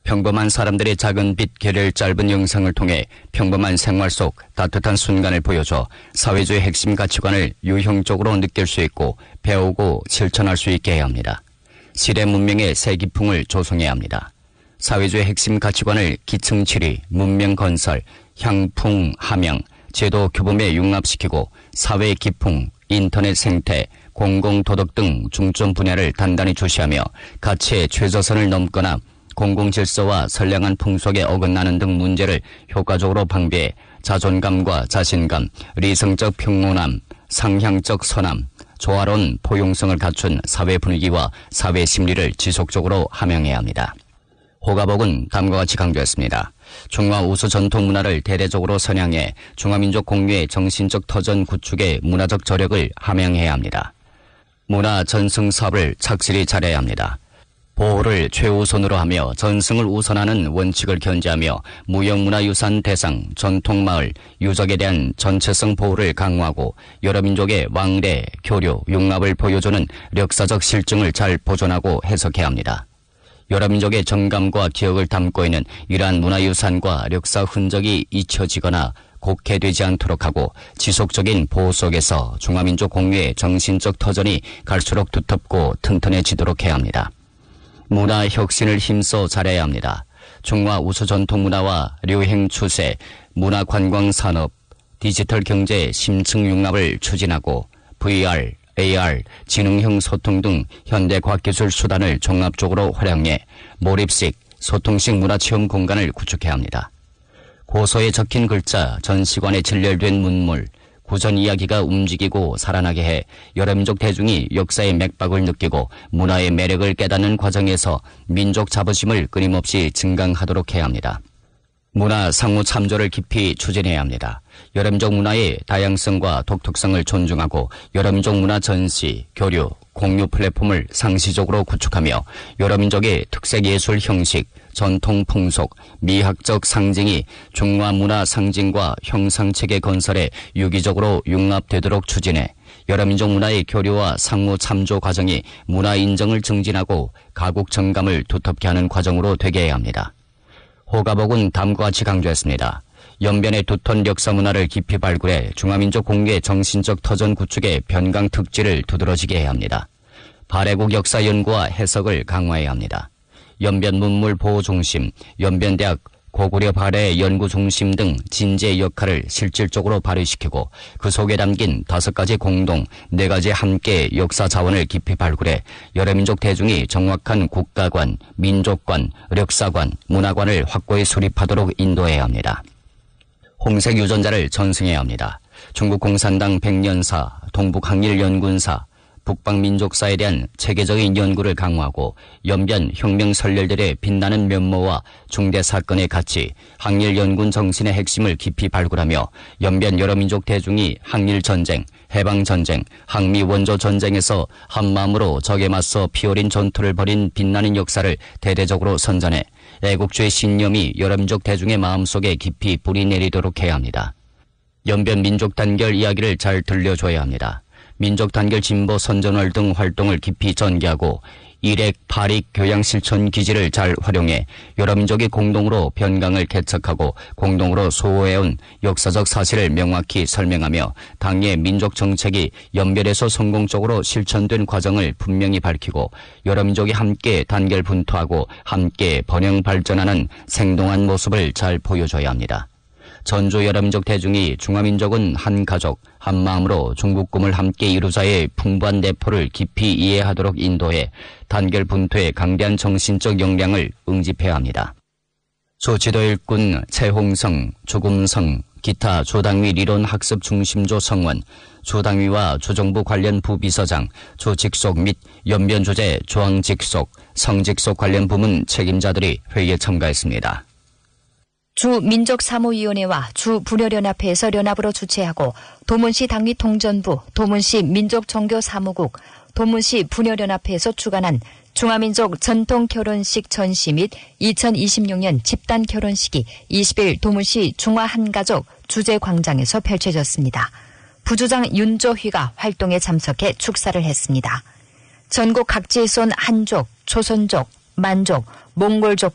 평범한 사람들의 작은 빛 계를 짧은 영상을 통해 평범한 생활 속 따뜻한 순간을 보여줘 사회주의 핵심 가치관을 유형적으로 느낄 수 있고 배우고 실천할 수 있게 해야 합니다. 시대 문명의 새 기풍을 조성해야 합니다. 사회주의 핵심 가치관을 기층 치리, 문명 건설, 향풍 함양, 제도 규범에 융합시키고 사회 기풍, 인터넷 생태, 공공도덕 등 중점 분야를 단단히 주시하며 가치의 최저선을 넘거나 공공질서와 선량한 풍속에 어긋나는 등 문제를 효과적으로 방비해 자존감과 자신감, 리성적 평온함, 상향적 선함, 조화로운 포용성을 갖춘 사회 분위기와 사회 심리를 지속적으로 함양해야 합니다. 호가복은 다음과 같이 강조했습니다. 중화 우수 전통 문화를 대대적으로 선양해 중화민족 공유의 정신적 터전 구축의 문화적 저력을 함양해야 합니다. 문화 전승 사업을 착실히 잘해야 합니다. 보호를 최우선으로 하며 전승을 우선하는 원칙을 견지하며 무형문화유산 대상, 전통마을, 유적에 대한 전체성 보호를 강화하고 여러 민족의 왕래, 교류, 융합을 보여주는 역사적 실증을 잘 보존하고 해석해야 합니다. 여러 민족의 정감과 기억을 담고 있는 이러한 문화유산과 역사 흔적이 잊혀지거나 곡해되지 않도록 하고 지속적인 보호 속에서 중화민족 공유의 정신적 터전이 갈수록 두텁고 튼튼해지도록 해야 합니다. 문화 혁신을 힘써 잘해야 합니다. 중화 우수 전통 문화와 류행 추세, 문화 관광 산업, 디지털 경제 심층 융합을 추진하고 VR, AR, 지능형 소통 등 현대 과학기술 수단을 종합적으로 활용해 몰입식, 소통식 문화체험 공간을 구축해야 합니다. 고서에 적힌 글자, 전시관에 진열된 문물, 구전 이야기가 움직이고 살아나게 해 여러 민족 대중이 역사의 맥박을 느끼고 문화의 매력을 깨닫는 과정에서 민족 자부심을 끊임없이 증강하도록 해야 합니다. 문화 상호 참조를 깊이 추진해야 합니다. 여러 민족 문화의 다양성과 독특성을 존중하고 여러 민족 문화 전시, 교류, 공유 플랫폼을 상시적으로 구축하며 여러 민족의 특색 예술 형식, 전통 풍속, 미학적 상징이 중화 문화 상징과 형상체계 건설에 유기적으로 융합되도록 추진해 여러 민족 문화의 교류와 상호 참조 과정이 문화 인정을 증진하고 가국 정감을 두텁게 하는 과정으로 되게 해야 합니다. 호가복은 다음과 같이 강조했습니다. 연변의 두터운 역사 문화를 깊이 발굴해 중화민족 공유의 정신적 터전 구축의 변강 특질을 두드러지게 해야 합니다. 발해국 역사 연구와 해석을 강화해야 합니다. 연변 문물 보호 중심, 연변대학 고구려 발해 연구 중심 등 진지의 역할을 실질적으로 발휘시키고 그 속에 담긴 5가지 공동, 4가지 함께 역사 자원을 깊이 발굴해 여러 민족 대중이 정확한 국가관, 민족관, 역사관, 문화관을 확고히 수립하도록 인도해야 합니다. 홍색 유전자를 전승해야 합니다. 중국 공산당 100년사, 동북항일연군사, 북방민족사에 대한 체계적인 연구를 강화하고 연변 혁명 선열들의 빛나는 면모와 중대 사건의 가치, 항일연군 정신의 핵심을 깊이 발굴하며 연변 여러 민족 대중이 항일전쟁, 해방전쟁, 항미원조전쟁에서 한마음으로 적에 맞서 피어린 전투를 벌인 빛나는 역사를 대대적으로 선전해 애국주의 신념이 여러 민족 대중의 마음속에 깊이 뿌리내리도록 해야 합니다. 연변 민족 단결 이야기를 잘 들려줘야 합니다. 민족 단결 진보 선전월 등 활동을 깊이 전개하고 일액, 발익, 교양 실천 기지를 잘 활용해 여러 민족이 공동으로 변강을 개척하고 공동으로 소호해온 역사적 사실을 명확히 설명하며 당의 민족 정책이 연변에서 성공적으로 실천된 과정을 분명히 밝히고 여러 민족이 함께 단결 분투하고 함께 번영 발전하는 생동한 모습을 잘 보여줘야 합니다. 전주 여러 민족 대중이 중화민족은 한 가족, 한 마음으로 중국 꿈을 함께 이루자의 풍부한 내포를 깊이 이해하도록 인도해 단결 분투의 강대한 정신적 역량을 응집해야 합니다. 조지도 일꾼 최홍성, 주금성, 기타 조당위 리론 학습 중심조 성원, 조당위와 조정부 관련 부비서장, 조직속 및 연변 주재 조항직속, 성직속 관련 부문 책임자들이 회의에 참가했습니다. 주민족사무위원회와 주불효연합회에서 연합으로 주최하고 도문시 당위 통전부, 도문시 민족종교사무국, 도문시 분효연합회에서 주관한 중화민족 전통결혼식 전시 및 2026년 집단결혼식이 20일 도문시 중화한가족 주제광장에서 펼쳐졌습니다. 부주장 윤조휘가 활동에 참석해 축사를 했습니다. 전국 각지에서 온 한족, 조선족, 만족, 몽골족